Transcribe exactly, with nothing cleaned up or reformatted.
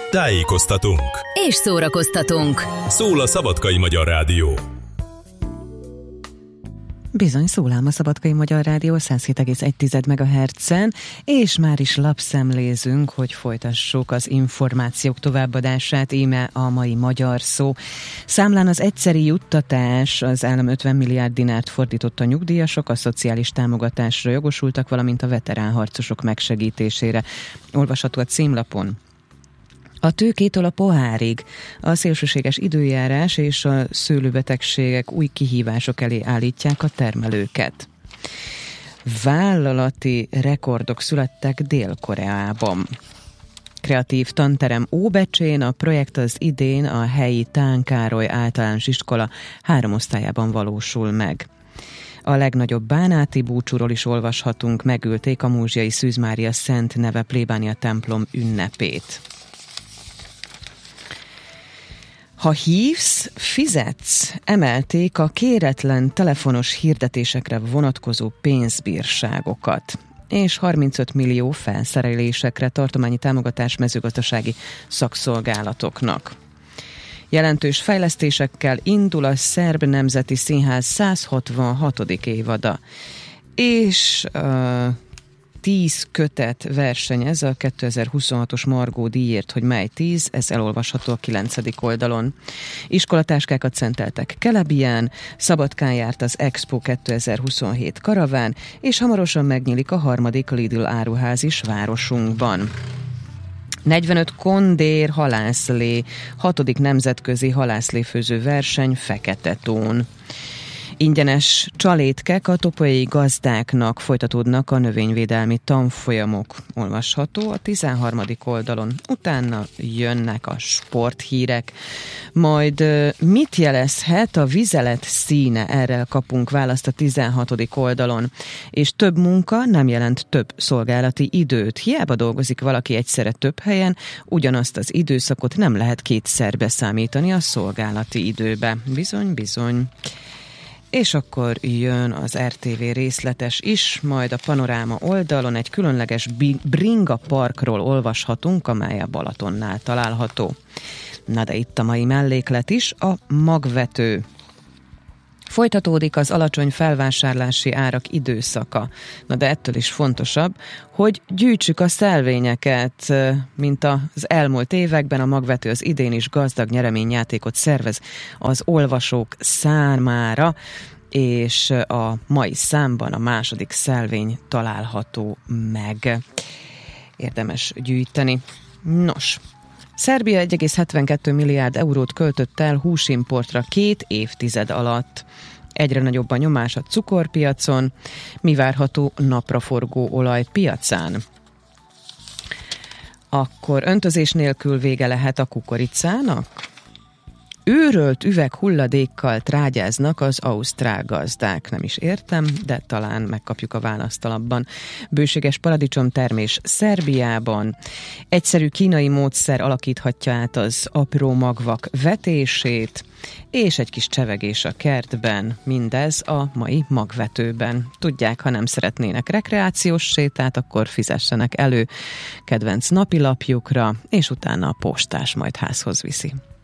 Tájékoztatunk és szórakoztatunk. Szól a Szabadkai Magyar Rádió. Bizony, szól ám a Szabadkai Magyar Rádió száz hét egész egy megahertzen, és már is lapszemlézünk, hogy folytassuk az információk továbbadását, íme a mai magyar szó. Számlán az egyszeri juttatás, az állam ötven milliárd dinárt fordított a nyugdíjasok, a szociális támogatásra jogosultak, valamint a veteránharcosok megsegítésére. Olvasható a címlapon. A tőkétől a pohárig a szélsőséges időjárás és a szőlőbetegségek új kihívások elé állítják a termelőket. Vállalati rekordok születtek Dél-Koreában. Kreatív tanterem Óbecsén, a projekt az idén a helyi Tán Károly általános iskola három osztályában valósul meg. A legnagyobb bánáti búcsúról is olvashatunk, megülték a múzsiai Szűz Mária Szent neve plébánia templom ünnepét. Ha hívsz, fizetsz, emelték a kéretlen telefonos hirdetésekre vonatkozó pénzbírságokat, és harmincöt millió felszerelésekre tartományi támogatás mezőgazdasági szakszolgálatoknak. Jelentős fejlesztésekkel indul a Szerb Nemzeti Színház száz hatvanhatodik évada, és uh, tíz kötet versenyez a kétezer-huszonhatos Margó díjért, hogy mely tíz, ez elolvasható a kilencedik oldalon. Iskolatáskákat szenteltek Kelebien, Szabadkán járt az Expo kétezer-huszonhét karaván, és hamarosan megnyílik a harmadik Lidl áruház is városunkban. negyvenöt kondér halászlé, hatodik nemzetközi halászléfőző verseny Fekete-tón. Ingyenes csalétkek a topolyai gazdáknak, folytatódnak a növényvédelmi tanfolyamok. Olvasható a tizenharmadik oldalon. Utána jönnek a sporthírek. Majd mit jelezhet a vizelet színe? Erre kapunk választ a tizenhatodik oldalon. És több munka nem jelent több szolgálati időt. Hiába dolgozik valaki egyszerre több helyen, ugyanazt az időszakot nem lehet kétszer beszámítani a szolgálati időbe. Bizony, bizony. És akkor jön az er té vé részletes is, majd a Panoráma oldalon egy különleges bringa parkról olvashatunk, amely a Balatonnál található. Na de itt a mai melléklet is, a magvető. Folytatódik az alacsony felvásárlási árak időszaka. Na de ettől is fontosabb, hogy gyűjtsük a szelvényeket, mint az elmúlt években. A magvető az idén is gazdag nyereményjátékot szervez az olvasók számára, és a mai számban a második szelvény található meg. Érdemes gyűjteni. Nos, Szerbia egy egész hetvenkettő milliárd eurót költött el húsimportra két évtized alatt. Egyre nagyobb a nyomás a cukorpiacon, mi várható napraforgó olaj piacán. Akkor öntözés nélkül vége lehet a kukoricának? Őrölt üveg hulladékkal trágyáznak az ausztrál gazdák. Nem is értem, de talán megkapjuk a választ alapban. Bőséges paradicsomtermés Szerbiában. Egyszerű kínai módszer alakíthatja át az apró magvak vetését, és egy kis csevegés a kertben, mindez a mai magvetőben. Tudják, ha nem szeretnének rekreációs sétát, akkor fizessenek elő kedvenc napilapjukra, és utána a postás majd házhoz viszi.